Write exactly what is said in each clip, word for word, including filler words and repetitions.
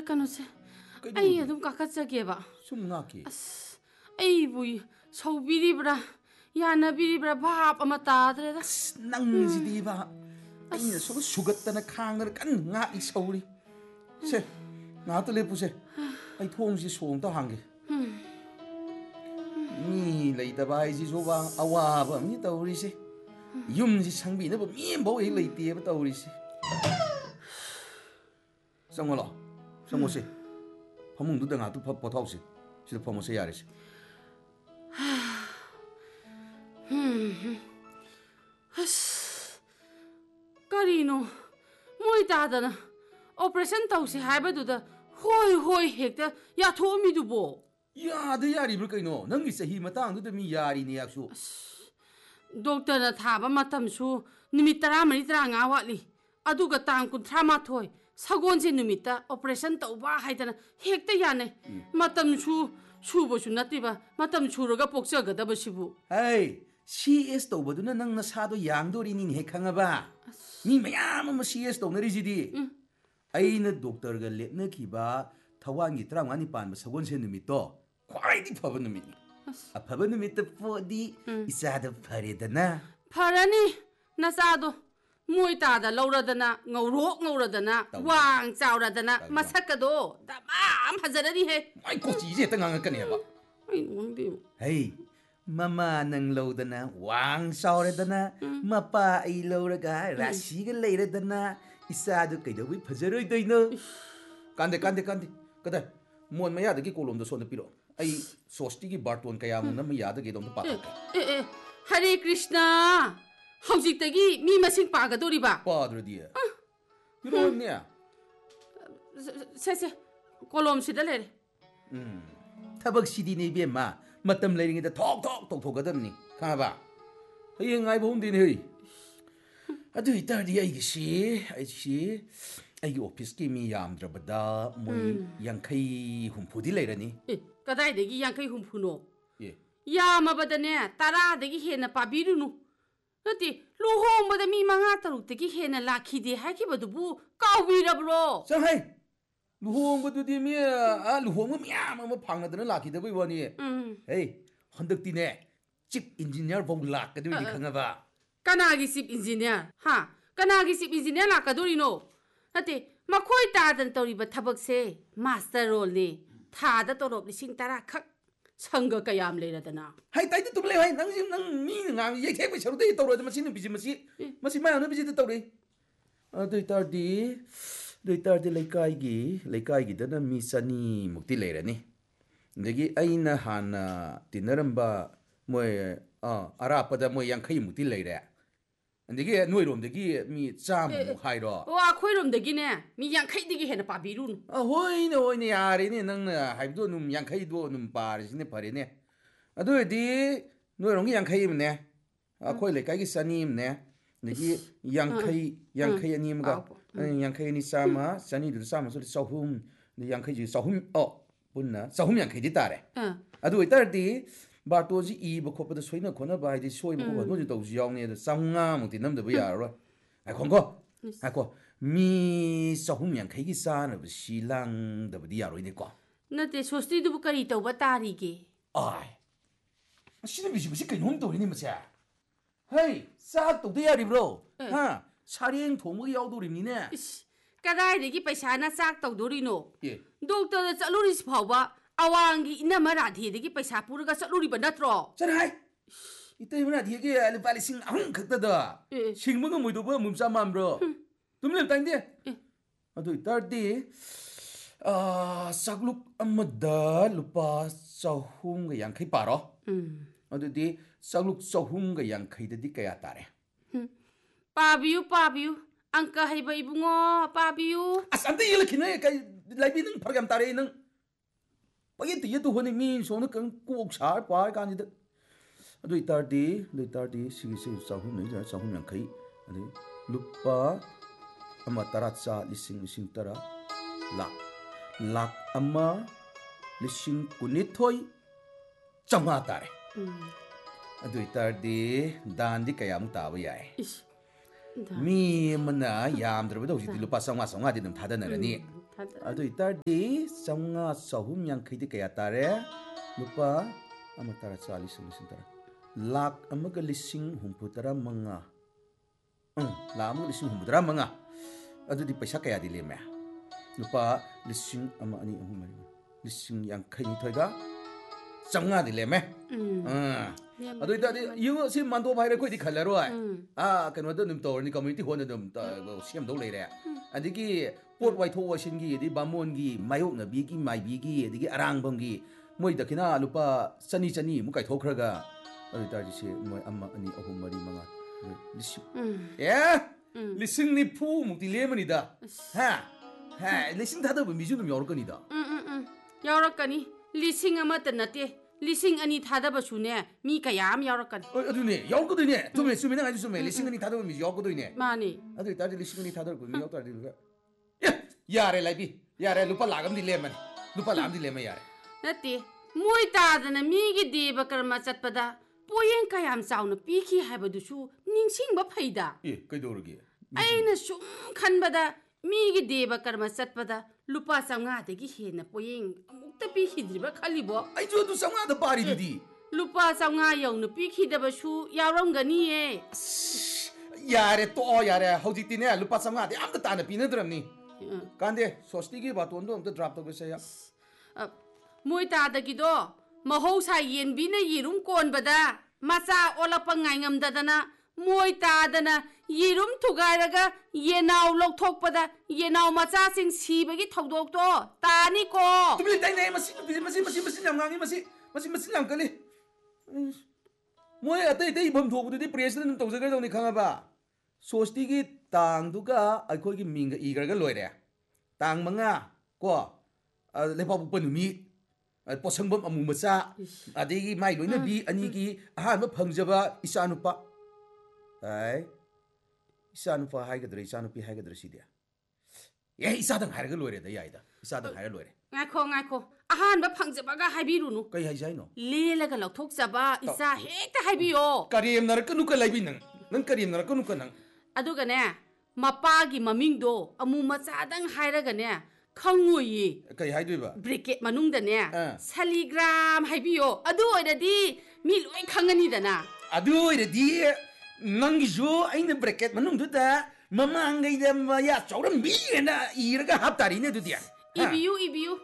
ꯀꯩꯅꯣꯁꯦ ꯑꯩ ꯑꯗꯨꯝ ꯀꯥꯈꯠꯆꯒꯦꯕ ꯁꯨꯝ ꯉꯥꯛꯀꯤ ꯑꯁ ꯑꯩꯕꯨ ꯁꯧꯕꯤꯔꯤꯕ꯭ꯔꯥ ꯌꯥꯅꯕꯤꯔꯤꯕ꯭ꯔꯥ ꯚꯥꯞ ꯑꯃ ꯇꯥꯗ꯭ꯔꯦꯗ ꯑꯁ ꯅꯪꯁꯤꯗꯤꯕ ꯑꯩꯅ ꯁꯨꯝ ꯁꯨꯒꯠꯇꯅ ꯈꯥꯡꯗꯅ ꯀꯟꯅ ꯉꯥꯛꯏ ꯁꯧꯔꯤ ꯁꯦ ꯉꯥꯛꯇ ꯂꯦꯞꯄꯨꯁꯦ ꯑꯩ ꯊꯣꯡꯁꯤ ꯁꯣꯝꯇ ꯍꯥꯡꯒꯦ ꯃꯤ ꯂꯩꯇꯕ ꯍꯥꯏꯁꯤꯁꯨꯕ ꯑꯋꯥꯕ ꯑꯃꯅꯤ ꯇꯧꯔꯤꯁꯦ ꯌꯨꯝꯁꯤ ꯁꯪꯕꯤꯅꯕ ꯃꯤ ꯑꯃꯐꯥꯎ ꯍꯦꯛ ꯂꯩꯇꯦꯕ ꯇꯧꯔꯤꯁꯦ ꯆꯪꯉꯣ ꯂꯥꯛꯑꯣ ꯆꯪꯉꯣꯁꯦ ꯐꯃꯨꯡꯗꯨꯗ ꯉꯥꯛꯇ ꯄꯣꯊꯥꯎꯁꯦ ꯁꯤꯗ ꯐꯝꯃꯁꯦ ꯌꯥꯔꯦꯁꯦ ꯑꯁ ꯀꯔꯤꯅꯣ ꯃꯣꯏ ꯇꯥꯗꯅ ꯑꯣꯄꯔꯦꯁꯟ ꯇꯧꯁꯤ ꯍꯥꯏꯕꯗꯨꯗ ꯍꯣꯏ ꯍꯣꯏ ꯍꯦꯛꯇ ꯌꯥꯊꯣꯛꯑꯝꯃꯤꯗꯨꯕꯣ ꯌꯥꯗ ꯌꯥꯔꯤꯕ꯭ꯔꯥ ꯀꯩꯅꯣ ꯅꯪꯒꯤ ꯆꯍꯤ ꯃꯇꯥꯡꯗꯨꯗ ꯃꯤ ꯌꯥꯔꯤꯅꯦ ꯌꯥꯛꯁꯨ ꯗꯣꯛꯇꯔꯅ ꯊꯥꯕ ꯃꯇꯝꯁꯨ ꯅꯨꯃꯤꯠ ꯇꯔꯥꯃꯔꯤ ꯇꯔꯥꯃꯉꯥ ꯋꯥꯠꯂꯤ ꯑꯗꯨꯒ ꯇꯥꯡ ꯀꯨꯟꯊ꯭ꯔꯥ ꯃꯥꯊꯣꯏ ꯁꯒꯣꯜꯁꯦ ꯅꯨꯃꯤꯠꯇ ꯑꯣꯄꯔꯦꯁꯟ ꯇꯧꯕ ꯍꯥꯏꯗꯅ ꯍꯦꯛꯇ ꯌꯥꯅꯩ ꯃꯇꯝꯁꯨ ꯁꯨꯕꯁꯨ ꯅꯠꯇꯦꯕ ꯃꯇꯝ ꯁꯨꯔꯒ ꯄꯣꯛꯆꯒꯗꯕꯁꯤꯕꯨ ꯍꯩ ꯁꯤ ꯑꯦꯁ ꯇꯧꯕꯗꯨꯅ ꯅꯪ ꯅꯁꯥꯗꯣ ꯌꯥꯡꯗꯣꯔꯤꯅꯤꯅꯦ ꯍꯦꯛ ꯈꯪꯉꯕ ꯃꯤ ꯃꯌꯥꯝ ꯑꯃ ꯁꯤ ꯑꯦꯁ ꯇꯧꯅꯔꯤꯁꯤꯗꯤ ꯑꯩꯅ ꯗꯣꯛꯇꯔꯒ ꯂꯦꯞꯅꯈꯤꯕ ꯊꯧꯋꯥꯟꯒꯤ ꯇꯔꯥꯃꯉꯥꯅꯤ ꯄꯥꯟꯕ ꯁꯒꯣꯜꯁꯦꯟ ꯅꯨꯃꯤꯠꯇꯣ ꯈ꯭ꯋꯥꯏꯗꯒꯤ ꯐꯕ ꯅꯨꯃꯤꯠꯅꯤ ꯑꯐꯕ ꯅꯨꯃꯤꯠꯇ ꯄꯣꯛꯑꯗꯤ ꯏꯆꯥꯗ ꯐꯔꯦꯗꯅ ꯐꯔꯅꯤ ꯅꯆꯥꯗꯣ ꯃꯣꯏ ꯇꯥꯗ ꯂꯧꯔꯗꯅ ꯉꯧꯔꯣꯛ ꯉꯧꯔꯗꯅ ꯋꯥꯡ ꯆꯥꯎꯔꯗꯅ ꯃꯁꯛꯀꯗꯣ ꯗꯃꯥꯝ ꯐꯖꯔꯅꯤꯍꯦ ꯃꯥꯏ ꯀꯣꯆꯤꯁꯦ ꯍꯦꯛꯇ ꯉꯥꯡꯉꯛꯀꯅꯦꯕ ꯍꯩ ꯃꯃꯥ ꯅꯪ ꯂꯧꯗꯅ ꯋꯥꯡ ꯆꯥꯎꯔꯗꯅ ꯃꯄꯥ ꯑꯩ ꯂꯧꯔꯒ ꯔꯥꯁꯤꯒ ꯂꯩꯔꯗꯅ ꯏꯆꯥꯗꯨ ꯀꯩꯗꯧꯕꯩ ꯐꯖꯔꯣꯏꯗꯣꯏꯅꯣ ꯀꯥꯟꯗꯦ ꯀꯥꯟꯗꯦ ꯀꯥꯟꯗꯦ ꯀꯗꯥꯏ ꯃꯣꯟ ꯃꯌꯥꯗꯒꯤ ꯀꯣꯂꯣꯝꯗꯣ ꯁꯣꯝꯗ ꯄꯤꯔꯛꯑꯣ ꯑꯩ ꯁꯣꯁꯇꯤꯒꯤ ꯕꯥꯔꯇꯣꯟ ꯀꯌꯥꯃꯨꯛ ꯅꯝꯕ ꯌꯥꯗꯒꯦꯗꯣ ꯑꯝꯇ ꯄꯥꯊꯣꯛꯀꯦ ꯑꯦ ꯑꯦ ꯍꯔꯦ ꯀ꯭ꯔꯤꯁꯅ ꯍꯧꯖꯤꯛꯇꯒꯤ ꯃꯤ ꯃꯁꯤꯡ ꯄꯥꯒꯗꯣꯔꯤꯕ ꯄꯥꯗ꯭ꯔꯗꯤ ꯄꯤꯔꯛꯑꯣꯅꯦ ꯁꯦ ꯁꯦ ꯀꯣꯂꯣꯝꯁꯤꯗ ꯂꯩꯔꯦ ꯎꯝ ꯊꯕꯛꯁꯤꯗꯤꯅꯦ 이ꯕꯦꯝꯃ ꯃꯇꯝ ꯂꯩꯔꯤꯉꯩꯗ ꯊꯣꯛ ꯊꯣꯛ ꯇꯧꯊꯣꯛꯀꯗꯕꯅꯤ ꯈꯪꯉꯕ ꯍꯌꯦꯡ ꯉꯥꯏꯕ ꯍꯧꯅꯗꯦꯅꯦ ꯍꯩ ꯑꯗꯨ ꯑꯣꯏꯇꯥꯔꯗꯤ ꯑꯩꯒꯤꯁꯤ ꯑꯩꯁꯤ ꯑꯩꯒꯤ ꯑꯣꯐꯤꯁꯀꯤ ꯃꯤ ꯌꯥꯝꯗ꯭ꯔꯕꯗ ꯃꯣꯏ ꯌꯥꯡꯈꯩ ꯍꯨꯝꯐꯨꯗꯤ ꯂꯩꯔꯅꯤ ꯑꯦ ꯀꯗꯥꯏꯗꯒꯤ ꯌꯥꯡꯈꯩ ꯍꯨꯝꯐꯨꯅꯣ ꯑꯦ ꯌꯥꯝꯃꯕꯗꯅꯦ ꯇꯔꯥꯗꯒꯤ ꯍꯦꯟꯅ ꯄꯥꯕꯤꯔꯨꯅꯨ ꯅꯠꯇꯦ ꯂꯨꯍꯣꯡꯕꯗ ꯃꯤ ꯃꯉꯥ ꯇꯔꯨꯛꯇꯒꯤ ꯍꯦꯟꯅ ꯂꯥꯛꯈꯤꯗꯦ ꯍꯥꯏꯈꯤꯕꯗꯨꯕꯨ ꯀꯥꯎꯕꯤꯔꯕ꯭ꯔꯣ ꯆꯪꯍꯩ ꯂꯨꯍꯣꯡꯕꯗꯨꯗꯤ ꯃꯤ ꯂꯨꯍꯣꯡꯕ ꯃꯌꯥꯝ ꯑꯃ ꯐꯥꯡꯅꯗꯅ ꯂꯥꯛꯈꯤꯗꯕꯩ ꯋꯥꯅꯤ ꯍꯩ ꯍꯟꯗꯛꯇꯤꯅꯦ ꯆꯤꯞ ꯏꯟꯖꯤꯅꯤꯌꯥꯔ ꯐꯥꯎ ꯂꯥꯛꯀꯗꯣꯏꯅꯤ ꯈꯪꯉꯕ ꯀꯅꯥꯒꯤ ꯆꯤꯞ ꯏꯟꯖꯤꯅꯤꯌꯥꯔ ꯍꯥ ꯀꯅꯥꯒꯤ ꯆꯤꯞ ꯏꯟꯖꯤꯅꯤꯌꯥꯔ ꯂꯥꯛꯀꯗꯣꯔꯤꯅꯣ ꯅꯠꯇꯦ ꯃꯈꯣꯏ ꯇꯥꯗꯅ ꯇꯧꯔꯤꯕ ꯊꯕꯛꯁꯦ ꯃꯥꯁꯇꯔ ꯔꯣꯜꯅꯤ ꯊꯥꯗ ꯇꯣꯂꯣꯞ ꯂꯤꯁꯤꯡ ꯇꯔꯥ ꯈꯛ ꯁꯪꯒ ꯀꯌꯥꯝ ꯂꯩꯔꯗꯅ ꯍꯥꯏ ꯇꯥꯏꯗ ꯇꯨꯝ ꯂꯩ ꯍꯥꯏ ꯅꯪꯁꯤ ꯅꯪ ꯃꯤꯅ ꯉꯥꯡ ꯌꯩꯊꯦꯛꯄꯩ ꯁꯔꯨꯛꯇꯩ ꯇꯧꯔꯣꯏꯗ ꯃꯁꯤ ꯅꯨꯄꯤꯁꯤ ꯃꯁꯤ ꯃꯁꯤ ꯃꯥꯏ ꯅꯨꯄꯤꯁꯤꯗ ꯇꯧꯔꯤ ꯑꯗꯨ ꯑꯣꯏꯇꯥꯔꯗꯤ ꯑꯗꯨ ꯑꯣꯏꯇꯥꯔꯗꯤ ꯂꯩꯀꯥꯏꯒꯤ ꯂꯩꯀꯥꯏꯒꯤꯗꯅ ꯃꯤ ꯆꯅꯤꯃꯨꯛꯇꯤ ꯂꯩꯔꯅꯤ ꯑꯗꯒꯤ ꯑꯩꯅ ꯍꯥꯟꯅ ꯇꯤꯟꯅꯔꯝꯕ ꯃꯣꯏ ꯑꯔꯥꯞꯄꯗ ꯃꯣꯏ ꯌꯥꯡꯈꯩꯃꯨꯛꯇꯤ ꯂꯩꯔꯦ ꯑꯗꯒꯤ ꯅꯣꯏꯔꯣꯝꯗꯒꯤ ꯃꯤ ꯆꯥꯝꯃꯃꯨꯛ ꯍꯥꯏꯔꯣ ꯑꯣ ꯑꯩꯈꯣꯏꯔꯣꯝꯗꯒꯤꯅꯦ ꯃꯤ ꯌꯥꯡꯈꯩꯗꯒꯤ ꯍꯦꯟꯅ ꯄꯥꯕꯤꯔꯨꯅꯨ ꯍꯣꯏꯅꯦ ꯍꯣꯏꯅꯦ ꯌꯥꯔꯦꯅꯦ ꯅꯪꯅ ꯍꯥꯏꯕꯗꯣ ꯑꯗꯨꯝ ꯌꯥꯡꯈꯩꯗꯣ ꯑꯗꯨꯝ ꯄꯥꯔꯤꯁꯤꯅꯦ ꯐꯔꯦꯅꯦ ꯑꯗꯨ ꯑꯣꯏꯔꯗꯤ ꯅꯣꯏꯔꯣꯝꯒꯤ ꯌꯥꯡꯈꯩ ꯑꯃꯅꯦ ꯑꯩꯈꯣই ꯂꯩꯀꯥꯏꯒꯤ ꯆꯅꯤ ꯑꯃꯅꯦ ꯑꯗꯒꯤ ꯌꯥꯡꯈꯩ ꯌꯥꯡꯈꯩ ꯑꯅꯤ ꯑꯃꯒ ꯌꯥꯡꯈꯩ ꯑꯅꯤ ꯆꯥꯝꯃ ꯆꯅꯤꯗꯨꯗ ꯆꯥꯝꯃ ꯆꯠꯂꯤ ꯆꯍꯨꯝ ꯑꯗꯩ ꯌꯥꯡꯈꯩꯁꯤ ꯆꯍꯨꯝ ꯑꯣ ꯄꯨꯟꯅ ꯆꯍꯨꯝ ꯌꯥꯡꯈꯩꯗꯤ ꯇꯥꯔꯦ ꯑꯗꯨ ꯑꯣꯏꯇꯥꯔꯗꯤ ꯕꯥꯔꯇꯣꯟꯁꯤ ꯏꯕ ꯈꯣꯠꯄꯗ ꯁꯣꯏꯅ ꯈꯣꯠꯅꯕ ꯍꯥꯏꯗꯤ ꯁꯣꯏꯕ ꯈꯣꯠꯄ ꯑꯗꯨꯁꯨ ꯇꯧꯕꯁꯨ ꯌꯥꯎꯅꯤ ꯑꯗꯣ ꯆꯥꯝꯃꯉꯥꯃꯨꯛꯇꯤ ꯅꯝꯗꯕ ꯌꯥꯔꯔꯣꯏ ꯉꯥꯏꯈꯣꯀꯣ ꯉꯥꯏꯈꯣ ꯃꯤ ꯆꯍꯨꯝ ꯌꯥꯡꯈꯩꯒꯤ ꯆꯥꯅꯕꯁꯤ ꯂꯥꯡꯗꯕꯗꯤ ꯌꯥꯔꯣꯏꯅꯦꯀꯣ ꯅꯠꯇꯦ ꯁꯣꯁꯇꯤꯗꯨꯕꯨ ꯀꯔꯤ ꯇꯧꯕ ꯇꯥꯔꯤꯒꯦ ꯑꯥꯏ ꯃꯁꯤ ꯅꯨꯄꯤꯁꯤ ꯃꯁꯤ ꯀꯩꯅꯣꯝ ꯇꯧꯔꯤꯅꯦ ꯃꯁꯦ ꯍꯩ ꯆꯥꯛ ꯇꯧꯗ ꯌꯥꯔꯤꯕ꯭ꯔꯣ ꯍꯥ ꯁꯥꯔꯦꯡ ꯊꯣꯡꯕꯒ ꯌꯥꯎꯗꯣꯔꯤꯕꯅꯤꯅꯦ ꯀꯗꯥꯏꯗꯒꯤ ꯄꯩꯁꯥꯅ ꯆꯥꯛ ꯇꯧꯗꯣꯔꯤꯅꯣ ꯑꯦ ꯗꯣꯛꯇꯔꯗ ꯆꯠꯂꯨꯔꯤꯁꯤ ꯐꯥꯎꯕ ꯑꯋꯥꯡꯒꯤ ꯏꯅꯝꯃ ꯔꯥꯙꯦꯗꯒꯤ ꯄꯩꯁꯥ ꯄꯨꯔꯒ ꯆꯠꯂꯨꯔꯤꯕ ꯅꯠꯇ꯭ꯔꯣ ꯆꯠꯍꯥꯏ ꯏꯇꯩꯃ ꯔꯥꯙꯦꯒꯤ ꯂꯨꯄꯥ ꯂꯤꯁꯤꯡ ꯑꯍꯨꯝ ꯈꯛꯇꯗ ꯁꯤꯡꯕ ꯉꯝꯃꯣꯏꯗꯧꯕ ꯃꯨꯝꯆꯥ ꯃꯥꯟꯕ꯭ꯔꯣ ꯇꯨꯃꯤꯟ ꯂꯩꯌꯨ ꯇꯥꯅꯤꯡꯗꯦ ꯑꯗꯨ ꯑꯣꯏꯇꯥꯔꯗꯤ ꯆꯥꯛꯂꯨꯛ ꯑꯃꯗ ꯂꯨꯄꯥ ꯆꯍꯨꯝꯒ ꯌꯥꯡꯈꯩ ꯄꯥꯔꯣ ꯑꯗꯨꯗꯤ ꯆꯥꯛꯂꯨꯛ ꯆꯍꯨꯝꯒ ꯌꯥꯡꯈꯩꯗꯗꯤ ꯀꯌꯥ ꯇꯥꯔꯦ ꯄꯥꯕꯤꯌꯨ ꯄꯥꯕꯤꯌꯨ ꯑꯪꯀ ꯍꯩꯕ ꯏꯕꯨꯡꯉꯣ ꯄꯥꯕꯤꯌꯨ ꯑꯁ ꯑꯝꯇ ꯌꯦꯜꯂꯛꯈꯤꯅꯣ ꯀꯩ ꯂꯩꯕꯤ ꯅꯪ ꯐꯔꯛ ꯌꯥꯝ ꯇꯥꯔꯛꯏ ꯅꯪ ꯄꯌꯦꯠꯇ ꯌꯦꯠꯇꯨ ꯍꯣꯠꯅꯤ ꯃꯤ ꯁꯣꯝꯗ ꯀꯣꯛ ꯁꯥꯔ ꯄꯥꯔ ꯀꯥꯟꯁꯤꯗ ꯑꯗꯨ ꯑꯣꯏꯇꯥꯔꯗꯤ ꯑꯗꯨ ꯑꯣꯏꯇꯥꯔꯗꯤ ꯁꯤꯒꯤꯁꯤ ꯆꯍꯨꯝ ꯂꯩꯖꯔ ꯆꯍꯨꯝ ꯌꯥꯡꯈꯩ ꯑꯗꯩ ꯂꯨꯄꯥ ꯑꯃ ꯇꯔꯥ ꯆꯥ ꯂꯤꯁꯤꯡ ꯂꯤꯁꯤꯡ ꯇꯔꯥ ꯂꯥꯛ ꯂꯥꯛ ꯑꯃ ꯂꯤꯁꯤꯡ ꯀꯨꯟꯅꯤꯊꯣꯏ ꯆꯥꯝꯃꯉꯥ ꯇꯥꯔꯦ ꯑꯗꯨ ꯑꯣꯏꯇꯥꯔꯗꯤ ꯗꯥꯟꯗꯤ ꯀꯌꯥꯃꯨꯛ ꯇꯥꯕ ꯌꯥꯏ ꯃꯤ ꯑꯃꯅ ꯌꯥꯝꯗ꯭ꯔꯕꯗ ꯍꯧꯖꯤꯛꯇꯤ ꯂꯨꯄꯥ ꯆꯥꯝꯃꯉꯥ ꯆꯥꯝꯃꯉꯥꯗꯤ ꯑꯗꯨꯝ ꯊꯥꯗꯅꯔꯅꯤ ꯑꯗꯨ ꯑꯣꯏꯇꯥꯔꯗꯤ ꯆꯥꯝꯃꯉꯥ ꯆꯍꯨꯝ ꯌꯥꯡꯈꯩꯗꯤ ꯀꯌꯥ ꯇꯥꯔꯦ ꯂꯨꯄꯥ ꯑꯃ ꯇꯔꯥ ꯆꯥ ꯂꯤꯁꯤꯡ ꯂꯤꯁꯤꯡ ꯇꯔꯥ ꯂꯥꯛ ꯑꯃꯒ ꯂꯤꯁꯤꯡ ꯍꯨꯝꯐꯨ ꯇꯔꯥ ꯃꯉꯥ ꯎꯝ ꯂꯥꯛ ꯑꯃꯒ ꯂꯤꯁꯤꯡ ꯍꯨꯝꯐꯨ ꯇꯔꯥ ꯃꯉꯥ ꯑꯗꯨꯗꯤ ꯄꯩꯁꯥ ꯀꯌꯥꯗꯤ ꯂꯦꯝꯃꯦ ꯂꯨꯄꯥ ꯂꯤꯁꯤꯡ ꯑꯃ ꯑꯅꯤ ꯑꯍꯨꯝ ꯃꯔꯤ ꯂꯤꯁꯤꯡ ꯌꯥꯡꯈꯩꯅꯤꯊꯣꯏꯒ ꯆꯥꯝꯃꯉꯥꯗꯤ ꯂꯦꯝꯃꯦ ꯑꯗꯨ ꯑꯣꯏꯇꯥꯔꯗꯤ ꯌꯦꯡꯉꯣ ꯁꯤ ꯃꯥꯟꯗꯣꯞ ꯍꯥꯏꯔꯦ ꯑꯩꯈꯣꯏꯗꯤ ꯈꯜꯂꯔꯣꯏ ꯑꯥ ꯀꯩꯅꯣꯗ ꯑꯗꯨꯝ ꯇꯧꯔꯅꯤ ꯀꯝꯃ꯭ꯌꯨꯅꯤꯇꯤ ꯍꯣꯜꯗ ꯑꯗꯨꯝ ꯁꯦꯝꯗꯧ ꯂꯩꯔꯦ ꯑꯗꯒꯤ ꯄꯣꯠ ꯋꯥꯏꯊꯣꯛ ꯋꯥꯏꯁꯤꯟꯒꯤ ꯑꯗꯩ ꯕꯥꯃꯣꯟꯒꯤ ꯃꯥꯌꯣꯛꯅꯕꯤꯒꯤ ꯃꯥꯏꯕꯤꯒꯤ ꯑꯗꯒꯤ ꯑꯔꯥꯡꯕꯝꯒꯤ ꯃꯣꯏ ꯗꯈꯤꯅꯥ ꯂꯨꯄꯥ ꯆꯅꯤ ꯆꯅꯤ ꯑꯃꯨꯛ ꯀꯥꯏꯊꯣꯛꯈ꯭ꯔꯒ ꯑꯗꯨ ꯑꯣꯏꯇꯥꯔꯗꯤ ꯁꯤ ꯃꯣꯏ ꯑꯃ ꯑꯅꯤ ꯑꯍꯨꯝ ꯃꯔꯤ ꯃꯉꯥ ꯂꯤꯁꯤꯡ ꯑꯦ ꯂꯤꯁꯤꯡ ꯅꯤꯐꯨꯃꯨꯛꯇꯤ ꯂꯦꯝꯃꯅꯤꯗ ꯍꯥ ꯍꯥ ꯂꯤꯁꯤꯡ ꯊꯥꯗꯕ ꯃꯤꯁꯨ ꯑꯗꯨꯝ ꯌꯥꯎꯔꯛꯀꯅꯤꯗ ꯎꯝ ꯎꯝ ꯎꯝ ꯌꯥꯎꯔꯛꯀꯅꯤ ꯂꯤꯁꯤꯡ ꯑꯃꯠꯇ ꯅꯠꯇꯦ ꯂꯤꯁꯤꯡ ꯑꯅꯤ ꯊꯥꯗꯕꯁꯨꯅꯦ ꯃꯤ ꯀꯌꯥ ꯑꯃ ꯌꯥꯎꯔꯛꯀꯅꯤ ꯑꯗꯨꯅꯦ ꯌꯥꯎꯔꯛꯀꯗꯣꯏꯅꯦ ꯆꯨꯝꯃꯦ ꯆꯨꯝꯃꯦ ꯅꯪ ꯍꯥꯏꯁꯨ ꯆꯨꯝꯃꯦ ꯂꯤꯁꯤꯡ ꯑꯅꯤ ꯊꯥꯗꯕ ꯃꯤꯁꯨ ꯌꯥꯎꯔꯛꯀꯗꯣꯏꯅꯦ ꯃꯥꯅꯤ ꯑꯗꯨ ꯑꯣꯏꯇꯥꯔꯗꯤ ꯂꯤꯁꯤꯡ ꯑꯅꯤ ꯊꯥꯗꯔꯛꯄ ꯃꯤ ꯌꯥꯎꯇꯥꯔꯗꯤ ꯑꯦ ꯌꯥꯔꯦ ꯂꯥꯏꯕꯤ ꯌꯥꯔꯦ ꯂꯨꯄꯥ ꯂꯥꯛ ꯑꯃꯗꯤ ꯂꯦꯝꯃꯅꯤ ꯂꯨꯄꯥ ꯂꯥꯛ ꯑꯃꯗꯤ ꯂꯦꯝꯃ ꯌꯥꯔꯦ ꯅꯠꯇꯦ ꯃꯣꯏ ꯇꯥꯗꯅ ꯃꯤꯒꯤ ꯗꯦꯕ ꯀꯔꯃ ꯆꯠꯄꯗ ꯄꯣꯌꯦꯡ ꯀꯌꯥꯝ ꯆꯥꯎꯅ ꯄꯤꯈꯤ ꯍꯥꯏꯕꯗꯨꯁꯨ ꯅꯤꯡꯁꯤꯡꯕ ꯐꯩꯗ ꯑꯦ ꯀꯩꯗꯧꯔꯒꯦ ꯑꯩꯅ ꯁꯨꯝ ꯈꯟꯕꯗ ꯃꯤꯒꯤ ꯗꯦꯕ ꯀꯔꯃ ꯆꯠꯄꯗ ꯂꯨꯄꯥ ꯆꯥꯝꯃꯉꯥꯗꯒꯤ ꯍꯦꯟꯅ ꯄꯣꯌꯦꯡ ꯑꯃꯨꯛꯇ ꯄꯤꯈꯤꯗ꯭ꯔꯤꯕ ꯈꯜꯂꯤꯕꯣ ꯑꯩꯁꯨ ꯑꯗꯨ ꯆꯥꯝꯃꯉꯥꯗ ꯄꯥꯔꯤꯗꯨꯗꯤ ꯂꯨꯄꯥ ꯆꯥꯝꯃꯉꯥ ꯌꯧꯅ ꯄꯤꯈꯤꯗꯕꯁꯨ ꯌꯥꯎꯔꯝꯒꯅꯤꯌꯦ ꯌꯥꯔꯦ ꯇꯣꯛꯑꯣ ꯌꯥꯔꯦ ꯍꯧꯖꯤꯛꯇꯤꯅꯦ ꯂꯨꯄꯥ ꯆꯥꯝꯃꯉꯥꯗꯤ ꯑꯝꯇ ꯇꯥꯅ ꯄꯤꯅꯗ꯭ꯔꯕꯅꯤ ꯀꯥꯟꯗꯦ ꯁꯣꯁꯇꯤꯒꯤ ꯕꯥꯇꯣꯟꯗꯣ ꯑꯝꯇ ꯗ꯭ꯔꯥꯞ ꯇꯧꯒꯦꯁꯦ ꯃꯣꯏ ꯇꯥꯗꯒꯤꯗꯣ ꯃꯍꯧꯁꯥ ꯌꯦꯟꯕꯤꯅ ꯌꯦꯔꯨꯝ ꯀꯣꯟꯕꯗ ꯃꯆꯥ ꯑꯣꯜꯂꯛꯄ ꯉꯥꯏꯉꯝꯗꯗꯅ ꯃꯣꯏ ꯇꯥꯗꯅ ꯌꯦꯔꯨꯝ ꯊꯨꯒꯥꯏꯔꯒ ꯌꯦꯅꯥꯎ ꯂꯧꯊꯣꯛꯄꯗ ꯌꯦꯅꯥꯎ ꯃꯆꯥꯁꯤꯡ ꯁꯤꯕꯒꯤ ꯊꯧꯗꯣꯛꯇꯣ ꯇꯥꯅꯤꯀꯣ ꯇꯨꯃꯤꯟ ꯂꯩꯇꯩꯅꯦ ꯃꯁꯤ ꯅꯨꯄꯤꯁꯦ ꯃꯁꯤ ꯃꯁꯤ ꯃꯁꯤ ꯌꯥꯝ ꯉꯥꯡꯉꯤ ꯃꯁꯤ ꯃꯁꯤ ꯃꯁꯤ ꯌꯥꯝ ꯀꯜꯂꯤ ꯃꯣꯏ ꯑꯇꯩ ꯑꯇꯩ ꯏꯐꯝ ꯊꯣꯛꯄꯗꯨꯗꯤ ꯄ꯭ꯔꯦꯁꯇ ꯑꯗꯨꯝ ꯇꯧꯖꯒꯗꯧꯅꯤ ꯈꯪꯉꯕ ꯁꯣꯁꯇꯤꯒꯤ ꯇꯥꯡꯗꯨꯒ ꯑꯩꯈꯣꯏꯒꯤ ꯃꯤꯡꯒ ꯏꯈ꯭ꯔꯒ ꯂꯣꯏꯔꯦ ꯇꯥꯡ ꯃꯉꯥ ꯀꯣ ꯂꯩꯄꯥꯛꯄꯣꯛꯄ ꯅꯨꯃꯤꯠ ꯄꯣꯠꯁꯪꯐꯝ ꯑꯃꯨ ꯃꯆꯥ ꯑꯗꯒꯤ ꯃꯥꯏ ꯂꯣꯏꯅꯕꯤ ꯑꯅꯤꯒꯤ ꯑꯍꯥꯟꯕ ꯐꯪꯖꯕ ꯏꯆꯥꯅꯨꯄꯥ ꯑꯩ ꯏꯆꯥꯅꯨꯄꯥ ꯍꯥꯏꯒꯗ꯭ꯔꯥ ꯏꯆꯥꯅꯨꯄꯤ ꯍꯥꯏꯒꯗ꯭ꯔꯥ ꯁꯤꯗꯤ ꯑꯦ ꯏꯆꯥꯗꯪ ꯍꯥꯏꯔꯒ ꯂꯣꯏꯔꯦꯗ ꯌꯥꯏꯗ ꯏꯆꯥꯗꯪ ꯍꯥꯏꯔ ꯂꯣꯏꯔꯦ ꯉꯥꯏꯈꯣ ꯉꯥꯏꯈꯣ ꯑꯍꯥꯟꯕ ꯐꯪꯖꯕꯒ ꯍꯥꯏꯕꯤꯔꯨꯅꯨ ꯀꯩ ꯍꯥꯏꯁꯦ ꯍꯥꯏꯅꯣ ꯂꯦꯜꯂꯒ ꯂꯧꯊꯣꯛꯆꯕ ꯏꯆꯥ ꯍꯦꯛꯇ ꯍꯥꯏꯕꯤꯌꯣ ꯀꯔꯦꯝꯅꯔꯛꯀꯅꯨꯀ ꯂꯩꯕꯤ ꯅꯪ ꯅꯪ ꯀꯔꯦꯝꯅꯔꯛꯀꯅꯨꯀ ꯅꯪ ꯑꯗꯨꯒꯅꯦ ꯃꯄꯥꯒꯤ ꯃꯃꯤꯡꯗꯣ ꯑꯃꯨ ꯃꯆꯥꯗꯪ ꯍꯥꯏꯔꯒꯅꯦ ꯈꯪꯉꯣꯏꯌꯦ ꯀꯩ ꯍꯥꯏꯗꯣꯏꯕ ꯕ꯭ꯔꯦꯀꯦꯠ ꯃꯅꯨꯡꯗꯅꯦ ꯁꯂꯤꯒ꯭ꯔꯥꯝ ꯍꯥꯏꯕꯤꯌꯣ ꯑꯗꯨ ꯑꯣꯏꯔꯗꯤ ꯃꯤ ꯂꯣꯏ ꯈꯪꯉꯅꯤꯗꯅ ꯑꯗꯨ ꯑꯣꯏꯔꯗꯤ ꯅꯪꯒꯤꯁꯨ ꯑꯩꯅ ꯕ꯭ꯔꯦꯀꯦꯠ ꯃꯅꯨꯡꯗꯨꯗ ꯃꯃꯥꯡꯒꯩꯗ ꯃꯌꯥ ꯆꯧꯔꯝꯕꯤꯅ ꯏꯔꯒ ꯍꯥꯞꯇꯥꯔꯤꯅꯦ ꯑꯗꯨꯗꯤ ꯏꯕꯤꯌꯨ ꯏꯕꯤꯌꯨ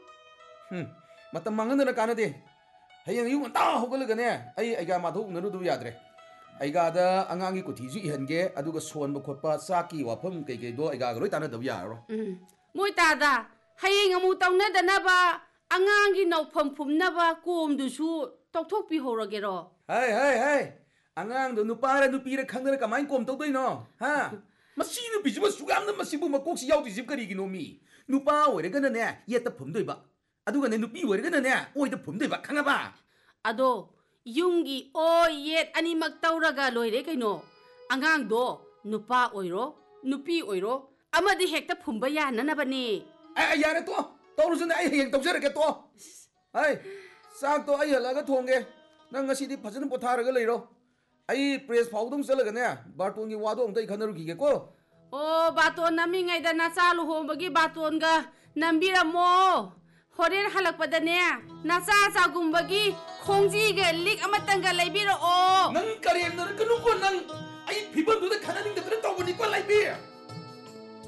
ꯃꯇꯝ ꯃꯥꯡꯍꯟꯗꯅ ꯀꯥꯟꯅꯗꯦ ꯍꯌꯦꯡ ꯑꯌꯨꯛ ꯉꯟꯇꯥ ꯍꯧꯒꯠꯂꯒꯅꯦ ꯑꯩ ꯑꯩꯒꯥ ꯃꯥꯙꯧ ꯎꯅꯔꯨꯗꯕ ꯌꯥꯗ꯭ꯔꯦ ꯑꯩꯒꯥꯗ ꯑꯉꯥꯡꯒꯤ ꯀꯨꯊꯤꯁꯨ ꯏꯍꯟꯒꯦ ꯑꯗꯨꯒ ꯁꯣꯟꯕ ꯈꯣꯠꯄ ꯆꯥꯛꯀꯤ ꯋꯥꯐꯝ ꯀꯩꯀꯩꯗꯣ ꯑꯩꯒꯥꯒ ꯂꯣꯏ ꯇꯥꯟꯅꯗꯕ ꯌꯥꯔꯔꯣꯏ ꯃꯣꯏ ꯇꯥꯗ ꯍꯌꯦꯡ ꯑꯃꯨꯛ ꯇꯧꯅꯗꯅꯕ ꯑꯉꯥꯡꯒꯤ ꯅꯧꯐꯝ ꯐꯨꯝꯅꯕ ꯀꯣꯝꯗꯨꯁꯨ ꯇꯧꯊꯣꯛꯄꯤꯍꯧꯔꯒꯦꯔꯣ ꯍꯥꯏ ꯍꯥꯏ ꯍꯥꯏ ꯑꯉꯥꯡꯗꯣ ꯅꯨꯄꯥꯔ ꯅꯨꯄꯤꯔ ꯈꯪꯗꯅ ꯀꯃꯥꯏꯅ ꯀꯣꯝ ꯇꯧꯗꯣꯏꯅꯣ ꯍꯥ ꯃꯁꯤ ꯅꯨꯄꯤꯁꯤꯕꯨ ꯁꯨꯛ ꯌꯥꯝꯅ ꯃꯁꯤꯕꯨ ꯃꯀꯣꯛꯁꯤ ꯌꯥꯎꯗ꯭ꯔꯤꯁꯤ ꯀꯔꯤꯒꯤꯅꯣ ꯃꯤ ꯅꯨꯄꯥ ꯑꯣꯏꯔꯒꯅꯅꯦ ꯌꯦꯠꯇ ꯐꯨꯝꯗꯣꯏꯕ ꯑꯗꯨꯒꯅꯦ ꯅꯨꯄꯤ ꯑꯣꯏꯔꯒꯅꯅꯦ ꯑꯣꯏꯗ ꯐꯨꯝꯗꯣꯏꯕ ꯈꯪꯉꯕ ꯑꯗꯣ ꯌꯨꯝꯒꯤ ꯑꯣ ꯌꯦꯠ ꯑꯅꯤꯃꯛ ꯇꯧꯔꯒ ꯂꯣꯏꯔꯦ ꯀꯩꯅꯣ ꯑꯉꯥꯡꯗꯣ ꯅꯨꯄꯥ ꯑꯣꯏꯔꯣ ꯅꯨꯄꯤ ꯑꯣꯏꯔో ꯑꯃꯗꯤ ꯍꯦꯛꯇ ꯐꯨꯝꯕ ꯌꯥꯅꯅꯕꯅꯦ ꯑꯦ ꯌꯥꯔꯦ ꯇꯣ ꯇꯧꯔꯨꯁꯨꯅꯦ ꯑꯩ ꯍꯌꯦꯡ ꯇꯧꯖꯔꯒꯦ ꯇꯣ ꯍꯥꯏ ꯆꯥꯛꯇꯣ ꯑꯩ ꯍꯜꯂꯛꯑꯒ ꯊꯣꯡꯒꯦ ꯅꯪ ꯉꯁꯤꯗꯤ ꯐꯖꯅ ꯄꯣꯊꯥꯔꯒ ꯂꯩꯔꯣ ꯑꯩ ꯄ꯭ꯔꯦꯁ ꯐꯥꯎꯗꯪ ꯆꯠꯂꯒꯅꯦ ꯕꯥꯔꯇꯣꯟꯒꯤ ꯋꯥꯗꯣ ꯑꯝꯇ ꯑꯩ ꯈꯟꯅꯔꯨꯈꯤꯒꯦꯀꯣ ꯑꯣ ꯕꯥꯇꯣꯟ ꯅꯝꯃꯤꯉꯩꯗ ꯅꯆꯥ ꯂꯨꯍꯣꯡꯕꯒꯤ ꯕꯥꯇꯣꯟꯒ ꯅꯝꯕꯤꯔꯝꯃꯣ ꯍꯣꯔꯦꯟ ꯍꯜꯂꯛꯄꯗꯅꯦ ꯅꯆꯥ ꯆꯥꯒꯨꯝꯕꯒꯤ ꯈꯣꯡꯖꯤꯒ ꯂꯤꯛ ꯑꯃꯇꯪꯒ ꯂꯩꯕꯤꯔꯛꯑꯣ ꯅꯪ ꯀꯔꯦꯝꯅꯔꯛꯀꯅꯨꯀꯣ ꯅꯪ ꯑꯩ ꯐꯤꯕꯝꯗꯨꯗ ꯈꯟꯅꯅꯤꯡꯗꯗꯅ ꯇꯧꯕꯅꯤꯀꯣ ꯂꯩꯕꯤ